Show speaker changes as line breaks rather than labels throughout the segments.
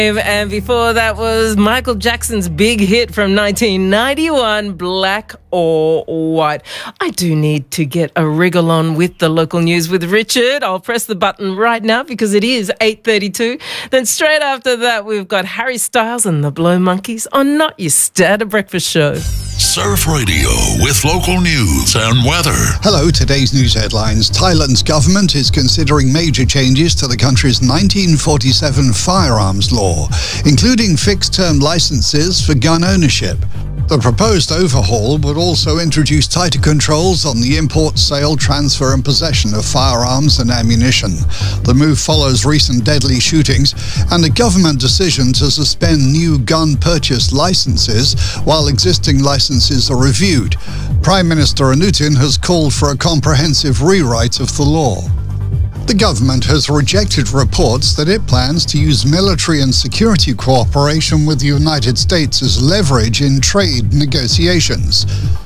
And before that was Michael Jackson's big hit from 1991, Black or White. I do need to get a wriggle on with the local news with Richard. I'll press the button right now because it is 8:32. Then straight after that, we've got Harry Styles and the Blow Monkeys on Not Your Starter Breakfast Show.
Surf Radio with local news and weather.
Hello, today's news headlines. Thailand's government is considering major changes to the country's 1947 firearms law, including fixed-term licenses for gun ownership. The proposed overhaul would also introduce tighter controls on the import, sale, transfer and possession of firearms and ammunition. The move follows recent deadly shootings and a government decision to suspend new gun purchase licenses while existing licenses are reviewed. Prime Minister Anutin has called for a comprehensive rewrite of the law. The government has rejected reports that it plans to use military and security cooperation with the United States as leverage in trade negotiations.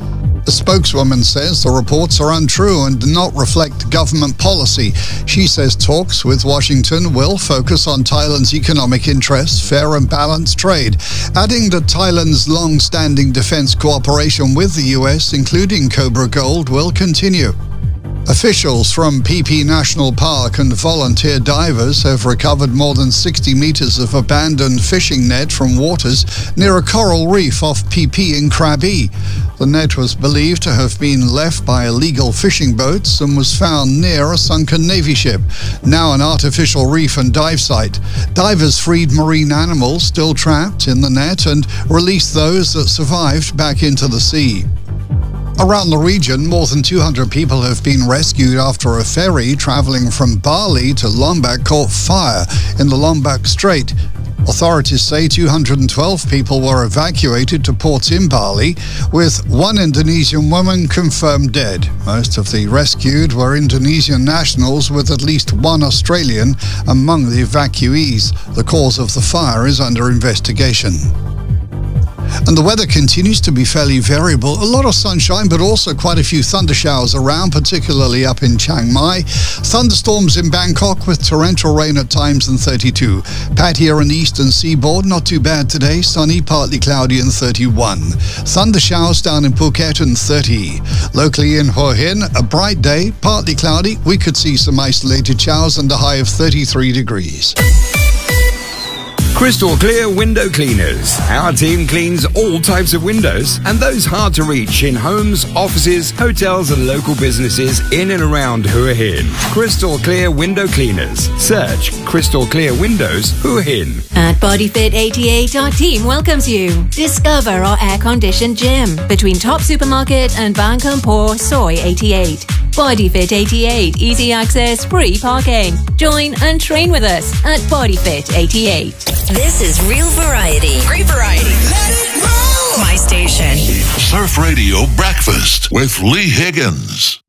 A spokeswoman says the reports are untrue and do not reflect government policy. She says talks with Washington will focus on Thailand's economic interests, fair and balanced trade, adding that Thailand's long-standing defense cooperation with the US, including Cobra Gold, will continue. Officials from PP National Park and volunteer divers have recovered more than 60 meters of abandoned fishing net from waters near a coral reef off PP in Krabi. The net was believed to have been left by illegal fishing boats and was found near a sunken Navy ship, now an artificial reef and dive site. Divers freed marine animals still trapped in the net and released those that survived back into the sea. Around the region, more than 200 people have been rescued after a ferry travelling from Bali to Lombok caught fire in the Lombok Strait. Authorities say 212 people were evacuated to ports in Bali, with one Indonesian woman confirmed dead. Most of the rescued were Indonesian nationals, with at least one Australian among the evacuees. The cause of the fire is under investigation. And the weather continues to be fairly variable. A lot of sunshine, but also quite a few thunder showers around, particularly up in Chiang Mai. Thunderstorms in Bangkok with torrential rain at times and 32. Pattaya and eastern seaboard, not too bad today. Sunny, partly cloudy and 31. Thunder showers down in Phuket and 30. Locally in Hua Hin, a bright day, partly cloudy. We could see some isolated showers and a high of 33 degrees.
Crystal Clear Window Cleaners. Our team cleans all types of windows and those hard to reach in homes, offices, hotels and local businesses in and around Hua Hin. Crystal Clear Window Cleaners. Search Crystal Clear Windows Hua Hin.
At BodyFit 88, our team welcomes you. Discover our air-conditioned gym between Top Supermarket and Bang Kampor Soy 88. BodyFit 88, easy access, free parking. Join and train with us at BodyFit 88.
This is Real Variety. Great variety. Let it roll. My station.
Surf Radio Breakfast with Lee Higgins.